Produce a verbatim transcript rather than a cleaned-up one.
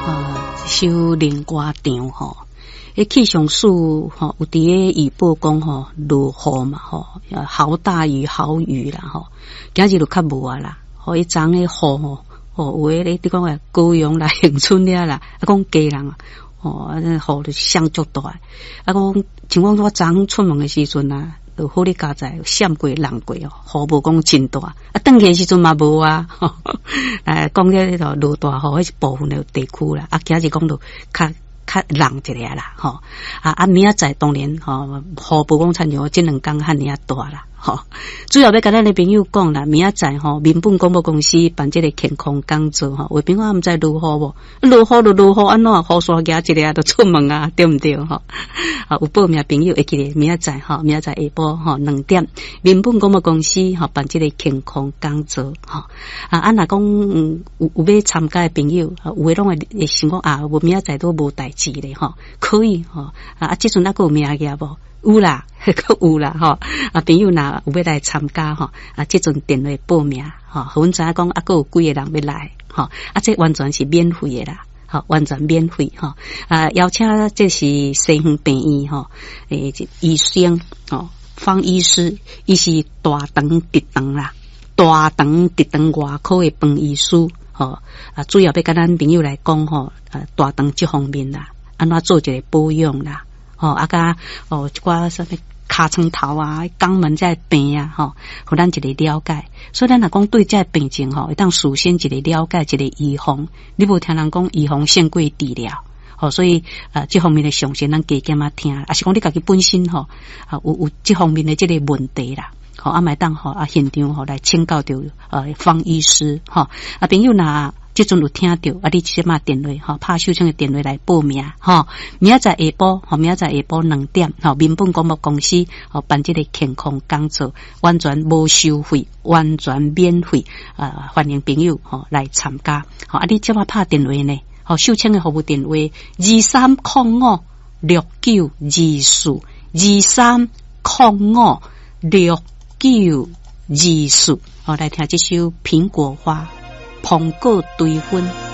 啊，一首灵歌场吼。迄气象署吼有伫个预报讲吼落雨嘛吼，豪大雨豪雨啦吼，今日就较无啊啦。吼，伊昨个雨吼，吼有诶咧，你讲诶高雄啦、恒春了啦，啊讲家人啊，吼啊雨就相足大。啊讲像讲我昨出门诶时阵啊，就好咧加在闪过人过哦，雨无讲真大。啊，转去诶时阵嘛无啊，吼，诶讲起迄个落大雨，迄是部分诶地区啦。啊，今日讲到较。较冷一下啦，吼啊啊！明仔载当然吼，雨不讲参像这两天遐尔啊大啦，吼。主要要甲咱的朋友讲啦，明仔载吼，民本广播公司办这个健康讲座吼，为朋友毋知落雨无？落雨就落雨，安怎雨伞夹一个就出门啊，对毋对？吼啊，有报名朋友会记得明仔载吼，明仔载下晡吼两点，民本广播公司吼办这个健康讲座吼啊啊！若讲嗯有有要参加的朋友，有诶拢会会想讲啊，我明仔载都无代志咧吼，可以吼啊！即阵还佫有名额无？有啦，佫有啦吼啊！朋友若有要来参加吼啊，即阵电话报名吼，互阮知影讲啊，佫有几个人要来吼啊，这完全是免费的啦。好，完全免费哈啊！邀请这是西园病院哈诶，医生哦，方医师，伊是大肠直肠啦，大肠直肠外科的方医师吼啊，主要要甲咱朋友来讲吼啊，大肠这方面啦，安怎做一个保养啦，吼啊甲哦一寡啥物尻川头啊、肛门这病啊，吼，互咱一个了解。所以咱若讲对这病情吼，会当事先一个了解，一个预防。你无听人讲预防胜过治疗，吼，所以呃，这方面的详细咱加减啊听，啊是讲你家己本身吼啊有有这方面的这个问题啦，吼啊买当吼啊现场吼来请教着呃方医师，吼啊朋友若即阵有听到啊，你即马电话吼，拍手枪的电话来报名吼。明仔载下晡吼，明仔载下晡两点吼，民本广播公司吼办这个健康讲座，完全无收费，完全免费啊！欢迎朋友吼来参加。吼啊，你即马拍电话呢？吼，手枪的服务电话二三零五六九二四二三零五六九二四。好，来听这首苹果花。苹果对分。